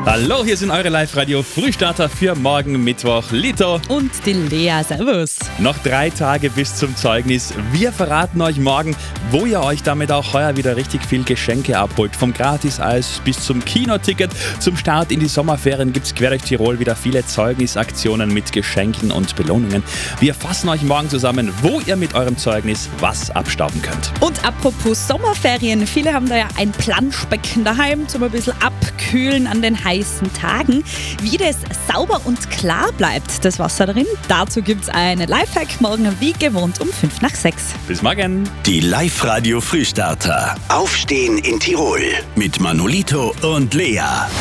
Hallo, hier sind eure Live-Radio-Frühstarter für morgen Mittwoch. Lito. Und die Lea, servus. Noch 3 Tage bis zum Zeugnis. Wir verraten euch morgen, wo ihr euch damit auch heuer wieder richtig viel Geschenke abholt. Vom Gratis-Eis bis zum Kinoticket. Zum Start in die Sommerferien gibt's quer durch Tirol wieder viele Zeugnisaktionen mit Geschenken und Belohnungen. Wir fassen euch morgen zusammen, wo ihr mit eurem Zeugnis was abstauben könnt. Und apropos Sommerferien, viele haben da ja ein Planschbecken daheim zum ein bisschen abkühlen an den heißen Tagen. Wie das sauber und klar bleibt, das Wasser drin, dazu gibt's eine Lifehack morgen wie gewohnt um 5:05. Bis morgen. Die Live-Radio Frühstarter. Aufstehen in Tirol mit Manolito und Lea.